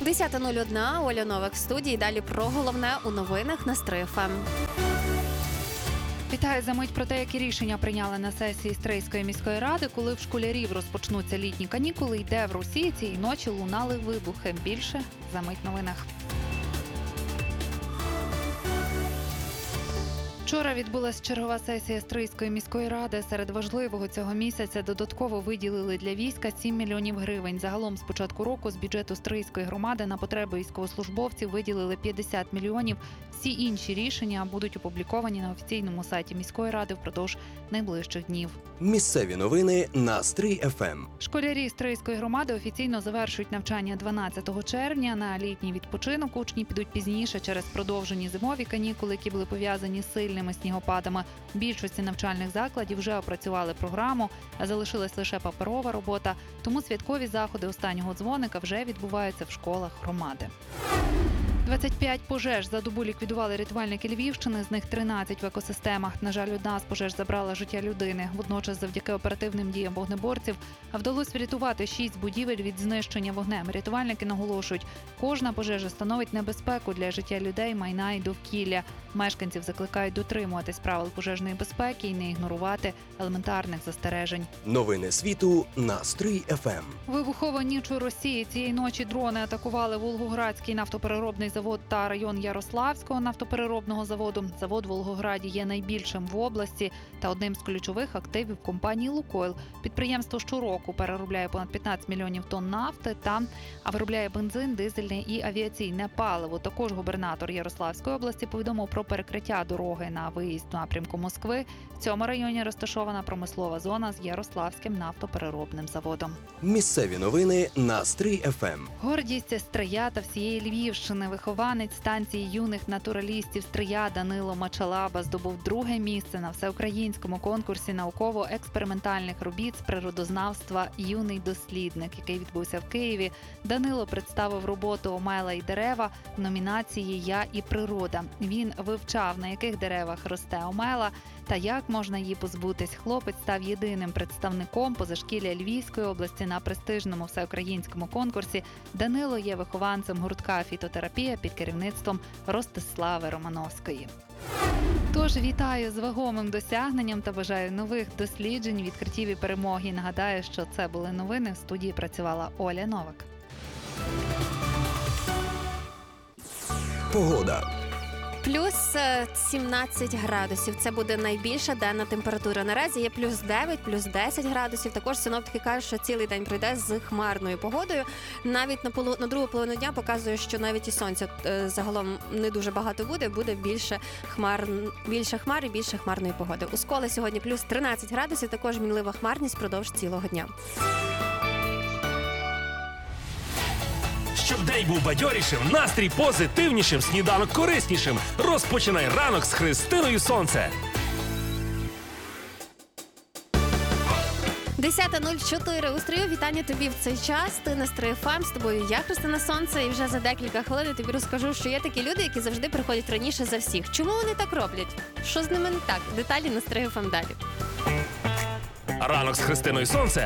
10:01, Оля Новак в студії. Далі про головне у новинах на Стрий ФМ. Вітаю за мить про те, які рішення прийняли на сесії Стрийської міської ради, коли в школярів розпочнуться літні канікули, і де в Росії цієї ночі лунали вибухи. Більше за мить в новинах. Вчора відбулася чергова сесія Стрийської міської ради. Серед важливого цього місяця додатково виділили для війська 7 мільйонів гривень. Загалом з початку року з бюджету Стрийської громади на потреби військовослужбовців виділили 50 мільйонів. Всі інші рішення будуть опубліковані на офіційному сайті міської ради впродовж найближчих днів. Місцеві новини на Стрий ФМ. Школярі Стрийської громади офіційно завершують навчання 12 червня. На літній відпочинок учні підуть пізніше через продовжені зимові канікули, які були пов'язані з сильними снігопадами. В більшості навчальних закладів вже опрацювали програму, а залишилась лише паперова робота. Тому святкові заходи останнього дзвоника вже відбуваються в школах громади. 25 пожеж за добу ліквідували рятувальники Львівщини, з них 13 в екосистемах. На жаль, одна з пожеж забрала життя людини. Водночас, завдяки оперативним діям вогнеборців, вдалося врятувати 6 будівель від знищення вогнем. Рятувальники наголошують, кожна пожежа становить небезпеку для життя людей, майна і довкілля. Мешканців закликають дотримуватись правил пожежної безпеки і не ігнорувати елементарних застережень. Новини світу на Стрий ФМ. Вибухова ніч у Росії. Цієї ночі дрони атакували Волгоградський нафтопереробний завод та район Ярославського нафтопереробного заводу. Завод в Волгограді є найбільшим в області та одним з ключових активів компанії «Лукойл». Підприємство щороку переробляє понад 15 мільйонів тонн нафти а виробляє бензин, дизельне і авіаційне паливо. Також губернатор Ярославської області повідомив про перекриття дороги на виїзд в напрямку Москви. В цьому районі розташована промислова зона з Ярославським нафтопереробним заводом. Місцеві новини на Стрий ФМ. Гордість Стрия та всієї Львівщини. Вихованець станції юних натуралістів Стрия Данило Мачалаба здобув друге місце на всеукраїнському конкурсі науково-експериментальних робіт з природознавства «Юний дослідник», який відбувся в Києві. Данило представив роботу «Омела і дерева» в номінації «Я і природа». Він вивчав, на яких деревах росте омела та як можна її позбутись. Хлопець став єдиним представником позашкілля Львівської області на престижному всеукраїнському конкурсі. Данило є вихованцем гуртка «Фітотерапія» під керівництвом Ростислави Романовської. Тож вітаю з вагомим досягненням та бажаю нових досліджень, відкриттів і перемоги. Нагадаю, що це були новини. В студії працювала Оля Новак. Погода. Плюс 17 градусів. Це буде найбільша денна температура. Наразі є плюс 9, плюс 10 градусів. Також синоптики кажуть, що цілий день пройде з хмарною погодою. Навіть на другу половину дня показує, що навіть і сонця загалом не дуже багато буде більше хмар і більше хмарної погоди. У Сколі сьогодні плюс 13 градусів, також мінлива хмарність впродовж цілого дня. Щоб день був бадьорішим, настрій позитивнішим, сніданок кориснішим. Розпочинай ранок з Христиною Сонце. 10:04 у Стрию. Вітання тобі в цей час. Ти на Стрий ФМ, з тобою я, Христина Сонце, і вже за декілька хвилин я тобі розкажу, що є такі люди, які завжди приходять раніше за всіх. Чому вони так роблять? Що з ними не так? Деталі на Стрий ФМ далі. Ранок з Христиною Сонце